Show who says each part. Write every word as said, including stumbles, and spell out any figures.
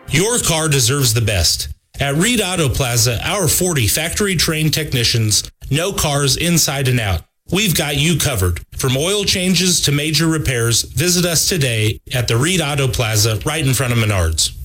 Speaker 1: Your car deserves the best. At Reed Auto Plaza, our forty factory-trained technicians know cars inside and out. We've got you covered. From oil changes to major repairs, visit us today at the Reed Auto Plaza right in front of Menards.